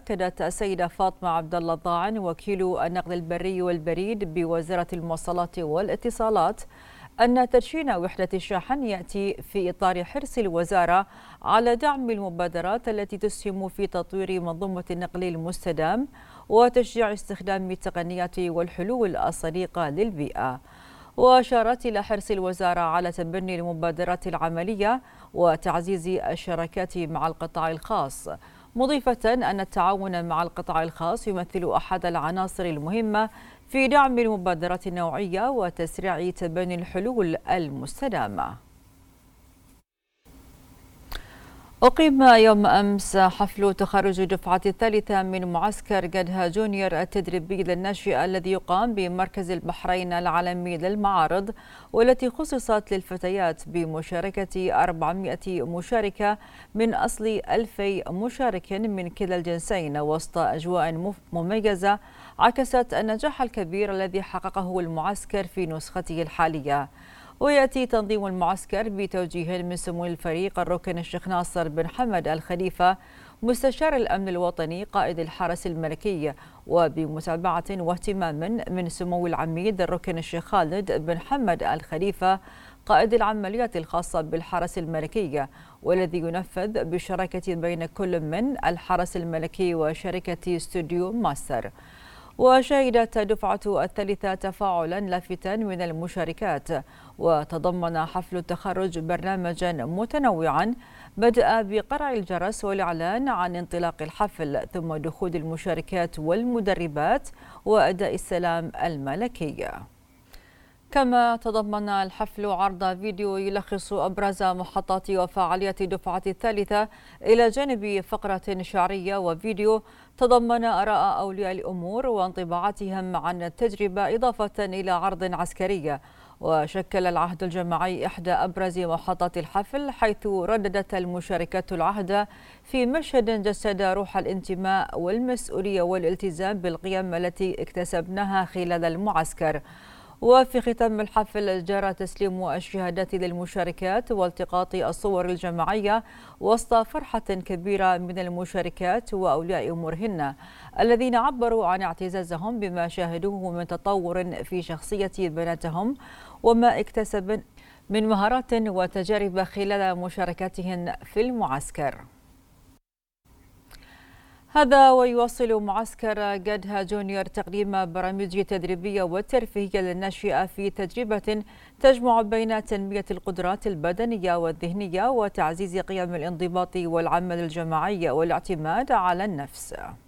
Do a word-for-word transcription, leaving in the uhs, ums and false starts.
أكدت السيدة فاطمة عبد الله الضاعن وكيل النقل البري والبريد بوزارة المواصلات والاتصالات أن تدشين وحدة الشاحن يأتي في إطار حرص الوزارة على دعم المبادرات التي تسهم في تطوير منظومة النقل المستدام وتشجيع استخدام التقنيات والحلول الصديقة للبيئة. وأشارت إلى حرص الوزارة على تبني المبادرات العملية وتعزيز الشراكات مع القطاع الخاص، مضيفة أن التعاون مع القطاع الخاص يمثل أحد العناصر المهمة في دعم المبادرات النوعية وتسريع تبني الحلول المستدامة. أقيم يوم أمس حفل تخرج الدفعة الثالثة من معسكر قدها جونيور التدريبي للناشئة الذي يقام بمركز البحرين العالمي للمعارض، والتي خصصت للفتيات بمشاركة أربعمائة مشاركة من أصل ألفي مشارك من كلا الجنسين وسط أجواء مميزة عكست النجاح الكبير الذي حققه المعسكر في نسخته الحالية. ويأتي تنظيم المعسكر بتوجيه من سمو الفريق الركن الشيخ ناصر بن حمد الخليفة مستشار الأمن الوطني قائد الحرس الملكي، وبمتابعة واهتمام من سمو العميد الركن الشيخ خالد بن حمد الخليفة قائد العمليات الخاصة بالحرس الملكي، والذي ينفذ بشراكة بين كل من الحرس الملكي وشركة استوديو ماستر. وشهدت دفعة الثالثة تفاعلا لافتا من المشاركات، وتضمن حفل التخرج برنامجا متنوعا بدأ بقرع الجرس والإعلان عن انطلاق الحفل، ثم دخول المشاركات والمدربات وأداء السلام الملكي. كما تضمن الحفل عرض فيديو يلخص أبرز محطات وفعاليات الدفعة الثالثة إلى جانب فقرة شعرية وفيديو تضمن آراء أولياء الأمور وانطباعاتهم عن التجربة، إضافة إلى عرض عسكري. وشكل العهد الجماعي إحدى أبرز محطات الحفل، حيث رددت المشاركات العهد في مشهد جسد روح الانتماء والمسؤولية والالتزام بالقيم التي اكتسبناها خلال المعسكر. وفي ختام الحفل جرى تسليم الشهادات للمشاركات والتقاط الصور الجماعية وسط فرحة كبيرة من المشاركات وأولياء أمورهن، الذين عبروا عن اعتزازهم بما شاهدوه من تطور في شخصية بناتهم وما اكتسب من مهارات وتجارب خلال مشاركتهن في المعسكر. هذا ويواصل معسكر قدها جونيور تقديم برامج تدريبية وترفيهية للناشئة في تجربة تجمع بين تنمية القدرات البدنية والذهنية وتعزيز قيم الانضباط والعمل الجماعي والاعتماد على النفس.